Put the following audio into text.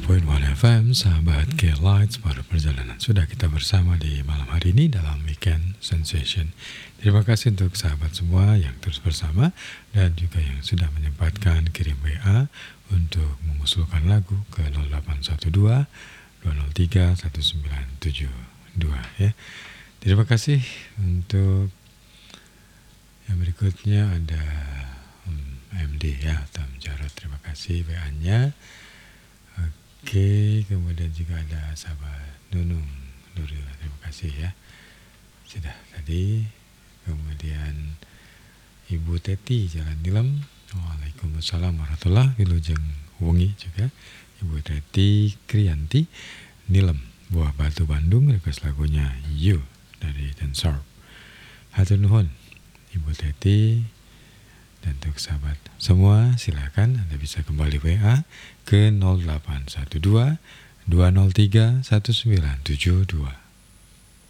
107.1 FM, sahabat K-Lights, pada perjalanan sudah kita bersama di malam hari ini dalam Weekend Sensation. Terima kasih untuk sahabat semua yang terus bersama dan juga yang sudah menyempatkan kirim WA untuk mengusulkan lagu ke 0812 203 1972 ya. Terima kasih untuk yang berikutnya ada MD ya, Tam Jarot, terima kasih WA-nya. Oke, kemudian juga ada sahabat Nunung Nuril, terima kasih ya. Sudah tadi, kemudian Ibu Teti Jalan Nilem, Waalaikumsalam warahmatullahi Wilujeng Wengi juga. Ibu Teti Kriyanti Nilem, Buah Batu Bandung, request lagunya You dari Tensor. Hatur nuhun Ibu Teti. Dan untuk sahabat semua, silakan Anda bisa kembali WA ke 0812 203 1972.